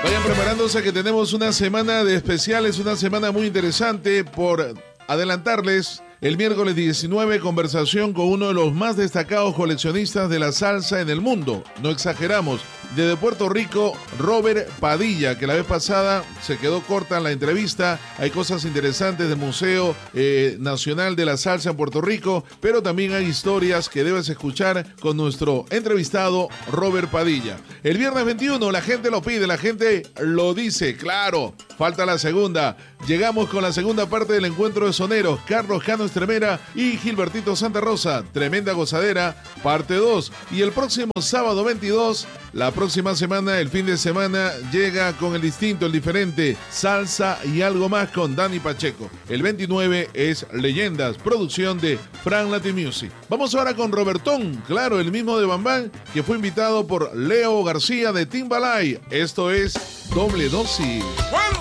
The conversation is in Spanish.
Vayan preparándose que tenemos una semana de especiales, una semana muy interesante por adelantarles. El miércoles 19, conversación con uno de los más destacados coleccionistas de la salsa en el mundo. No exageramos. Desde Puerto Rico, Robert Padilla, que la vez pasada se quedó corta en la entrevista. Hay cosas interesantes del Museo Nacional de la Salsa en Puerto Rico, pero también hay historias que debes escuchar con nuestro entrevistado Robert Padilla. El viernes 21, la gente lo pide, la gente lo dice, claro. Falta la segunda. Llegamos con la segunda parte del encuentro de soneros. Carlos Cano Estremera y Gilbertito Santa Rosa. Tremenda gozadera, parte 2. Y el próximo sábado 22, la próxima semana, el fin de semana, llega con el distinto, el diferente, salsa y algo más con Dani Pacheco. El 29 es Leyendas, producción de Frank Latin Music. Vamos ahora con Robertón, claro, el mismo de Bambán, que fue invitado por Leo García de Timbalay. Esto es Doble Dosis.